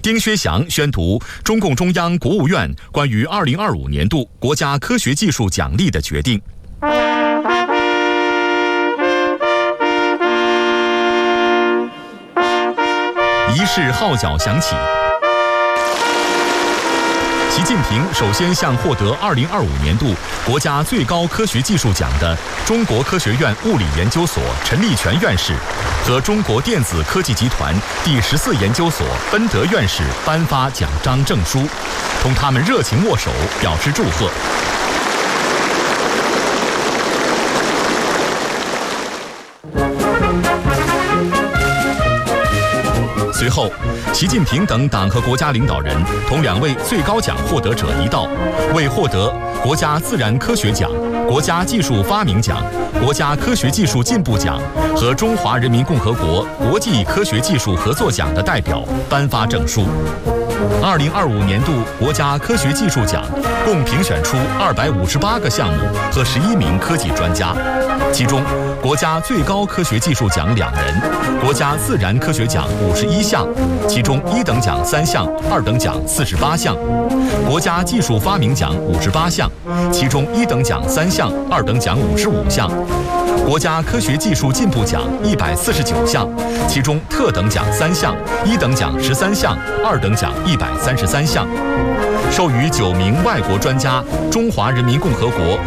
丁薛祥宣读中共中央、国务院关于2025年度国家科学技术奖励的决定。仪式号角响起，习近平首先向获得2025年度国家最高科学技术奖的中国科学院物理研究所陈立全院士和中国电子科技集团第14研究所奔德院士颁发奖章证书，同他们热情握手，表示祝贺。随后，习近平等党和国家领导人同2位最高奖获得者一道，为获得国家自然科学奖、国家技术发明奖、国家科学技术进步奖和中华人民共和国国际科学技术合作奖的代表颁发证书。2025年度国家科学技术奖共评选出258个项目和11名科技专家，其中国家最高科学技术奖2人，国家自然科学奖51项，其中1等奖3项，2等奖48项；国家技术发明奖58项，其中1等奖3项，2等奖55项；国家科学技术进步奖149项，其中特等奖3项，1等奖13项，2等奖133项。授予9名外国专家中华人民共和国